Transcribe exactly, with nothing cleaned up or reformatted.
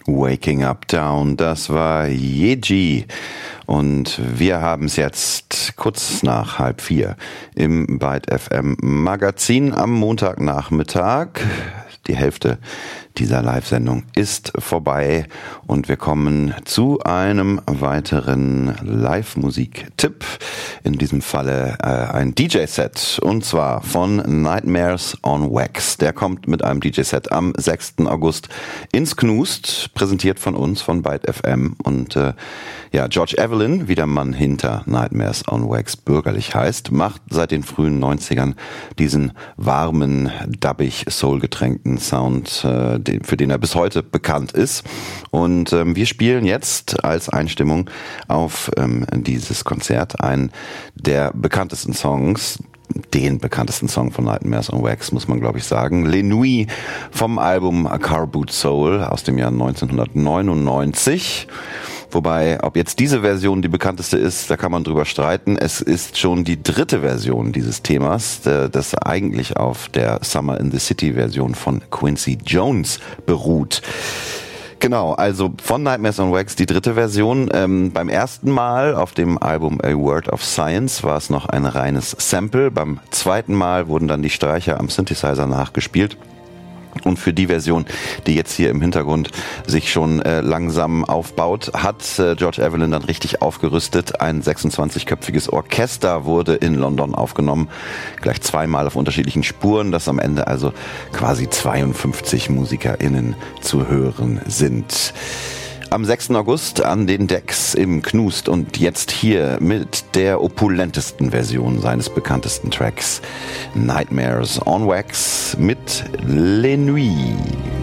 Waking Up Down, das war Yeji. Und wir haben es jetzt kurz nach halb vier im Byte F M Magazin am Montagnachmittag. Die Hälfte dieser Live-Sendung ist vorbei und wir kommen zu einem weiteren Live-Musik-Tipp. In diesem Falle äh, ein D J-Set und zwar von Nightmares on Wax. Der kommt mit einem D J-Set am sechsten August ins Knust, präsentiert von uns, von Byte F M. Und äh, ja, George Evelyn, wie der Mann hinter Nightmares on Wax bürgerlich heißt, macht seit den frühen neunzigern diesen warmen, dubbig, soulgetränkten Sound, äh, für den er bis heute bekannt ist. Und ähm, wir spielen jetzt als Einstimmung auf ähm, dieses Konzert einen der bekanntesten Songs, den bekanntesten Song von Nightmares on Wax, muss man glaube ich sagen. Les Nuits vom Album A Car Boot Soul aus dem Jahr neunzehnhundertneunundneunzig. Wobei, ob jetzt diese Version die bekannteste ist, da kann man drüber streiten. Es ist schon die dritte Version dieses Themas, das eigentlich auf der Summer in the City Version von Quincy Jones beruht. Genau, also von Nightmares on Wax die dritte Version. Ähm, beim ersten Mal auf dem Album A Word of Science war es noch ein reines Sample. Beim zweiten Mal wurden dann die Streicher am Synthesizer nachgespielt. Und für die Version, die jetzt hier im Hintergrund sich schon äh, langsam aufbaut, hat äh, George Evelyn dann richtig aufgerüstet. Ein sechsundzwanzigköpfiges Orchester wurde in London aufgenommen, gleich zweimal auf unterschiedlichen Spuren, dass am Ende also quasi zweiundfünfzig MusikerInnen zu hören sind. Am sechsten August an den Decks im Knust und jetzt hier mit der opulentesten Version seines bekanntesten Tracks Nightmares on Wax mit Les Nuits.